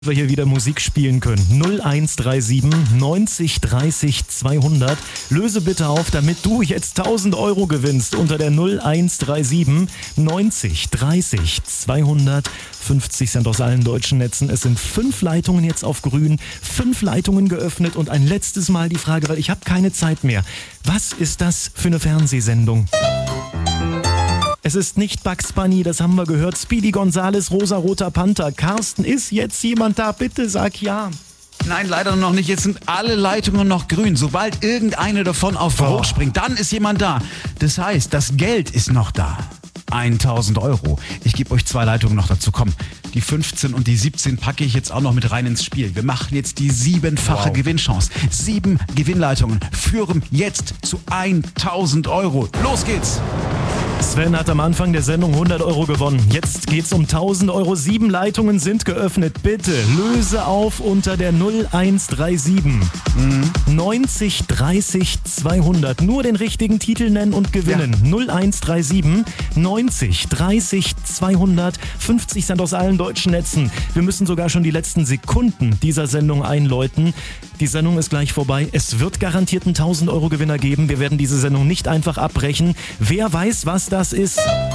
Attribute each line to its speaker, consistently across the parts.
Speaker 1: wir hier wieder Musik spielen können. 0137 90 30 200. Löse bitte auf, damit du jetzt 1000 Euro gewinnst unter der 0137 90 30 200. 50 Cent aus allen deutschen Netzen. Es sind 5 Leitungen jetzt auf grün, 5 Leitungen geöffnet und ein letztes Mal die Frage, weil ich habe keine Zeit mehr. Was ist das für eine Fernsehsendung? Es ist nicht Bugs Bunny, das haben wir gehört. Speedy Gonzales, Rosa-Roter Panther. Carsten, ist jetzt jemand da? Bitte sag ja.
Speaker 2: Nein, leider noch nicht. Jetzt sind alle Leitungen noch grün. Sobald irgendeine davon auf Rot springt, dann ist jemand da. Das heißt, das Geld ist noch da. 1000 Euro. Ich gebe euch 2 Leitungen noch dazu. Komm, die 15 und die 17 packe ich jetzt auch noch mit rein ins Spiel. Wir machen jetzt die 7-fache Gewinnchance. 7 Gewinnleitungen führen jetzt zu 1000 Euro. Los geht's!
Speaker 1: Sven hat am Anfang der Sendung 100 Euro gewonnen. Jetzt geht's um 1000 Euro. 7 Leitungen sind geöffnet. Bitte löse auf unter der 0137 90 30 200. Nur den richtigen Titel nennen und gewinnen. Ja. 0137 90 30 200. 50 Cent aus allen deutschen Netzen. Wir müssen sogar schon die letzten Sekunden dieser Sendung einläuten. Die Sendung ist gleich vorbei. Es wird garantiert einen 1000 Euro Gewinner geben. Wir werden diese Sendung nicht einfach abbrechen. Wer weiß, was das ist?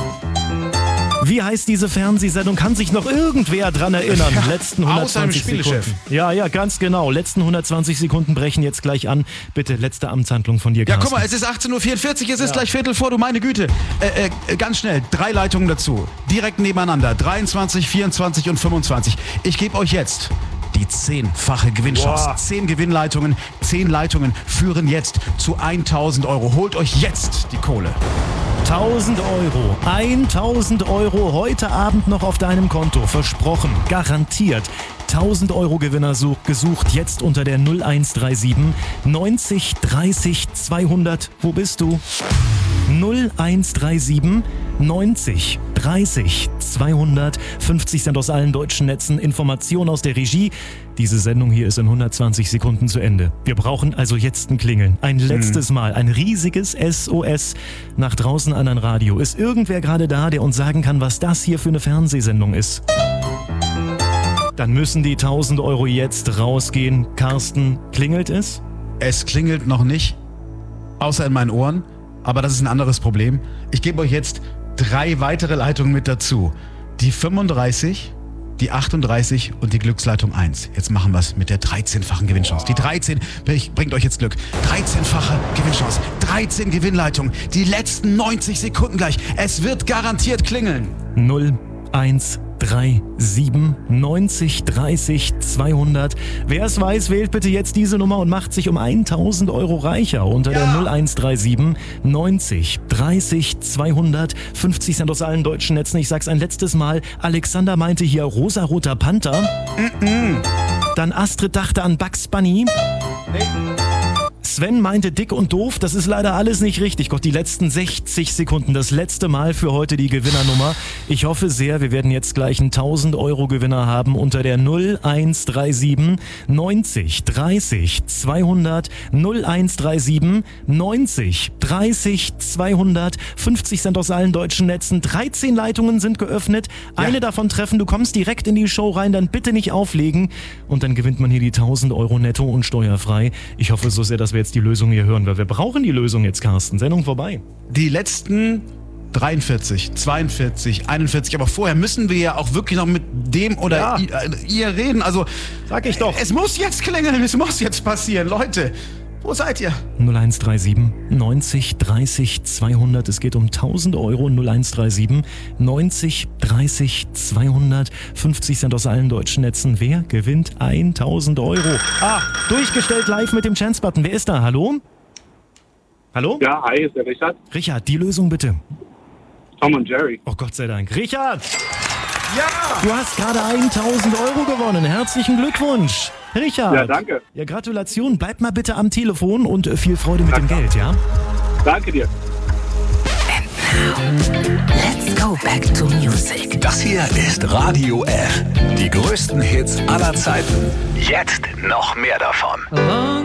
Speaker 1: Wie heißt diese Fernsehsendung? Kann sich noch irgendwer dran erinnern? Letzten 120 Sekunden. Ja, ganz genau. Letzten 120 Sekunden brechen jetzt gleich an. Bitte, letzte Amtshandlung von dir, Carsten.
Speaker 2: Ja, guck mal, es ist 18:44 Uhr, es ist gleich Viertel vor, du meine Güte. Ganz schnell, 3 Leitungen dazu. Direkt nebeneinander. 23, 24 und 25. Ich gebe euch jetzt die 10-fache Gewinnchance. 10 Gewinnleitungen, 10 Leitungen führen jetzt zu 1000 Euro. Holt euch jetzt die Kohle.
Speaker 1: 1000 Euro, 1000 Euro heute Abend noch auf deinem Konto. Versprochen, garantiert. 1000 Euro Gewinner gesucht jetzt unter der 0137 90 30 200. Wo bist du? 0137 90 30 200. 50 Cent aus allen deutschen Netzen. Information aus der Regie. Diese Sendung hier ist in 120 Sekunden zu Ende. Wir brauchen also jetzt ein Klingeln. Ein letztes Mal. Ein riesiges SOS nach draußen an ein Radio. Ist irgendwer gerade da, der uns sagen kann, was das hier für eine Fernsehsendung ist? Dann müssen die 1000 Euro jetzt rausgehen. Carsten, klingelt es?
Speaker 2: Es klingelt noch nicht. Außer in meinen Ohren. Aber das ist ein anderes Problem. Ich gebe euch jetzt 3 weitere Leitungen mit dazu. Die 35, die 38 und die Glücksleitung 1. Jetzt machen wir es mit der 13-fachen Gewinnchance. Die 13 bringt euch jetzt Glück. 13-fache Gewinnchance. 13 Gewinnleitungen. Die letzten 90 Sekunden gleich. Es wird garantiert klingeln.
Speaker 1: 0137 90 30 200. Wer es weiß, wählt bitte jetzt diese Nummer und macht sich um 1000 Euro reicher unter der 0137 90 30 200. 50 Cent aus allen deutschen Netzen. Ich sag's ein letztes Mal. Alexander meinte hier Rosa-Roter Panther. Dann Astrid dachte an Bugs Bunny. Sven meinte dick und doof, das ist leider alles nicht richtig. Gott, die letzten 60 Sekunden, das letzte Mal für heute die Gewinnernummer. Ich hoffe sehr, wir werden jetzt gleich einen 1000 Euro Gewinner haben unter der 0137 90 30 200. 0137 90 30 200. 50 Cent aus allen deutschen Netzen. 13 Leitungen sind geöffnet. Eine davon treffen, du kommst direkt in die Show rein, dann bitte nicht auflegen. Und dann gewinnt man hier die 1000 Euro netto und steuerfrei. Ich hoffe so sehr, dass wir jetzt die Lösung hier hören, weil wir brauchen die Lösung jetzt, Carsten. Sendung vorbei.
Speaker 2: Die letzten 43, 42, 41, aber vorher müssen wir ja auch wirklich noch mit dem oder ihr reden. Also,
Speaker 1: sag ich doch.
Speaker 2: Es muss jetzt klingeln, es muss jetzt passieren. Leute, wo seid ihr?
Speaker 1: 0137 90 30 200. Es geht um 1000 Euro. 0137 90 30 200. 50 Cent aus allen deutschen Netzen. Wer gewinnt 1000 Euro? Durchgestellt live mit dem Chance-Button. Wer ist da? Hallo? Hallo?
Speaker 3: Ja, hi, ist der Richard.
Speaker 1: Richard, die Lösung bitte.
Speaker 3: Tom und Jerry.
Speaker 1: Oh Gott sei Dank. Richard!
Speaker 2: Ja!
Speaker 1: Du hast gerade 1000 Euro gewonnen. Herzlichen Glückwunsch. Richard.
Speaker 3: Ja, danke.
Speaker 1: Ja, Gratulation. Bleib mal bitte am Telefon und viel Freude mit dem Geld, ja?
Speaker 3: Danke dir.
Speaker 4: And now, let's go back to music.
Speaker 5: Das hier ist Radio F. Die größten Hits aller Zeiten. Jetzt noch mehr davon.